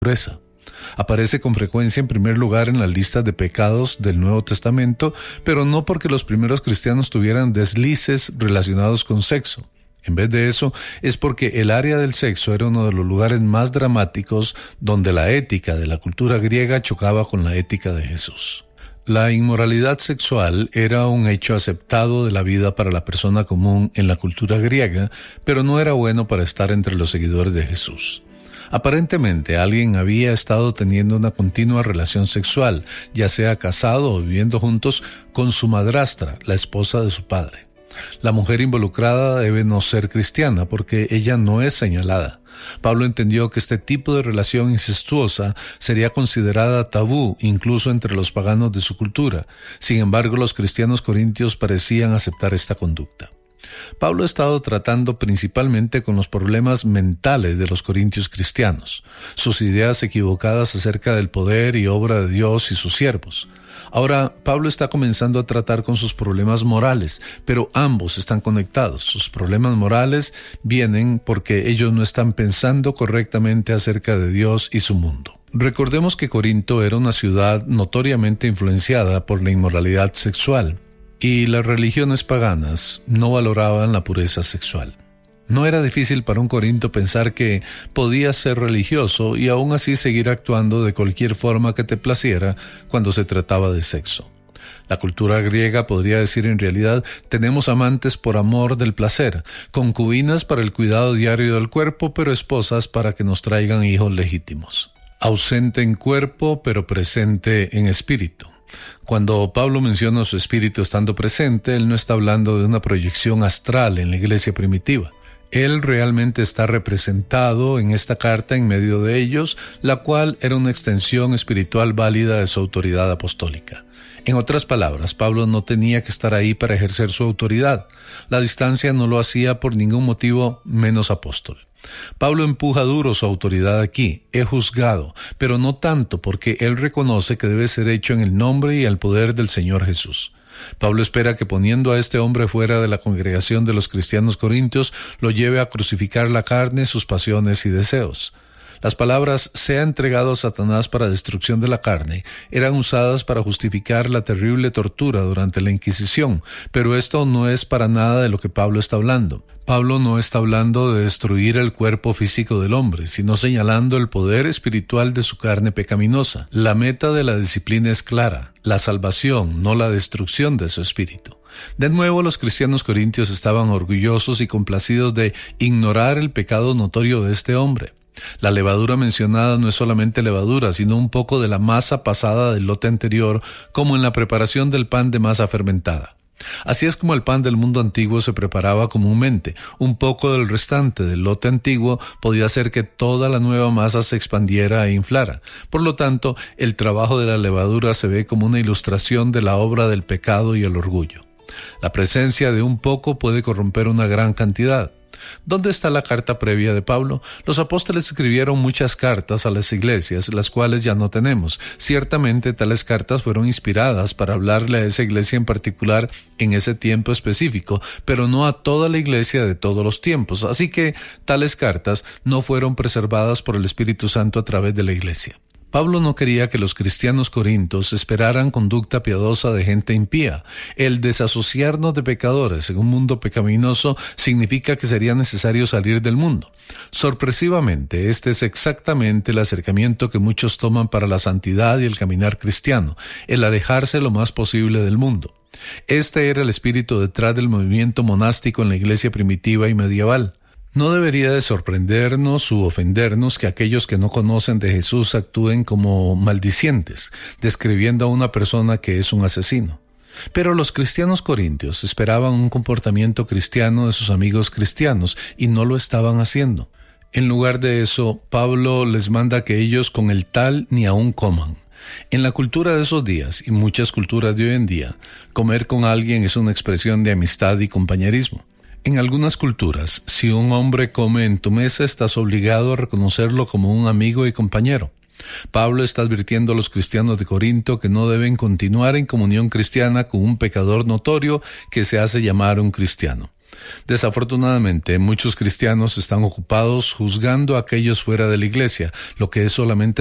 impureza. Aparece con frecuencia en primer lugar en las listas de pecados del Nuevo Testamento, pero no porque los primeros cristianos tuvieran deslices relacionados con sexo. En vez de eso, es porque el área del sexo era uno de los lugares más dramáticos donde la ética de la cultura griega chocaba con la ética de Jesús. La inmoralidad sexual era un hecho aceptado de la vida para la persona común en la cultura griega, pero no era bueno para estar entre los seguidores de Jesús. Aparentemente, alguien había estado teniendo una continua relación sexual, ya sea casado o viviendo juntos, con su madrastra, la esposa de su padre. La mujer involucrada debe no ser cristiana porque ella no es señalada. Pablo entendió que este tipo de relación incestuosa sería considerada tabú incluso entre los paganos de su cultura. Sin embargo, los cristianos corintios parecían aceptar esta conducta. Pablo ha estado tratando principalmente con los problemas mentales de los corintios cristianos, sus ideas equivocadas acerca del poder y obra de Dios y sus siervos. Ahora, Pablo está comenzando a tratar con sus problemas morales, pero ambos están conectados. Sus problemas morales vienen porque ellos no están pensando correctamente acerca de Dios y su mundo. Recordemos que Corinto era una ciudad notoriamente influenciada por la inmoralidad sexual, y las religiones paganas no valoraban la pureza sexual. No era difícil para un corinto pensar que podías ser religioso y aún así seguir actuando de cualquier forma que te placiera cuando se trataba de sexo. La cultura griega podría decir en realidad: tenemos amantes por amor del placer, concubinas para el cuidado diario del cuerpo, pero esposas para que nos traigan hijos legítimos. Ausente en cuerpo, pero presente en espíritu. Cuando Pablo menciona su espíritu estando presente, él no está hablando de una proyección astral en la iglesia primitiva. Él realmente está representado en esta carta en medio de ellos, la cual era una extensión espiritual válida de su autoridad apostólica. En otras palabras, Pablo no tenía que estar ahí para ejercer su autoridad. La distancia no lo hacía por ningún motivo menos apóstol. Pablo empuja duro su autoridad aquí: he juzgado, pero no tanto porque él reconoce que debe ser hecho en el nombre y el poder del Señor Jesús. Pablo espera que poniendo a este hombre fuera de la congregación de los cristianos corintios, lo lleve a crucificar la carne, sus pasiones y deseos. Las palabras «sea entregado a Satanás para destrucción de la carne» eran usadas para justificar la terrible tortura durante la Inquisición, pero esto no es para nada de lo que Pablo está hablando. Pablo no está hablando de destruir el cuerpo físico del hombre, sino señalando el poder espiritual de su carne pecaminosa. La meta de la disciplina es clara: la salvación, no la destrucción de su espíritu. De nuevo, los cristianos corintios estaban orgullosos y complacidos de ignorar el pecado notorio de este hombre. La levadura mencionada no es solamente levadura, sino un poco de la masa pasada del lote anterior, como en la preparación del pan de masa fermentada. Así es como el pan del mundo antiguo se preparaba comúnmente. Un poco del restante del lote antiguo podía hacer que toda la nueva masa se expandiera e inflara. Por lo tanto, el trabajo de la levadura se ve como una ilustración de la obra del pecado y el orgullo. La presencia de un poco puede corromper una gran cantidad. ¿Dónde está la carta previa de Pablo? Los apóstoles escribieron muchas cartas a las iglesias, las cuales ya no tenemos. Ciertamente tales cartas fueron inspiradas para hablarle a esa iglesia en particular en ese tiempo específico, pero no a toda la iglesia de todos los tiempos. Así que tales cartas no fueron preservadas por el Espíritu Santo a través de la iglesia. Pablo no quería que los cristianos corintios esperaran conducta piadosa de gente impía. El desasociarnos de pecadores en un mundo pecaminoso significa que sería necesario salir del mundo. Sorpresivamente, este es exactamente el acercamiento que muchos toman para la santidad y el caminar cristiano, el alejarse lo más posible del mundo. Este era el espíritu detrás del movimiento monástico en la iglesia primitiva y medieval. No debería de sorprendernos u ofendernos que aquellos que no conocen de Jesús actúen como maldicientes, describiendo a una persona que es un asesino. Pero los cristianos corintios esperaban un comportamiento cristiano de sus amigos cristianos y no lo estaban haciendo. En lugar de eso, Pablo les manda que ellos con el tal ni aun coman. En la cultura de esos días y muchas culturas de hoy en día, comer con alguien es una expresión de amistad y compañerismo. En algunas culturas, si un hombre come en tu mesa, estás obligado a reconocerlo como un amigo y compañero. Pablo está advirtiendo a los cristianos de Corinto que no deben continuar en comunión cristiana con un pecador notorio que se hace llamar un cristiano. Desafortunadamente, muchos cristianos están ocupados juzgando a aquellos fuera de la iglesia, lo que es solamente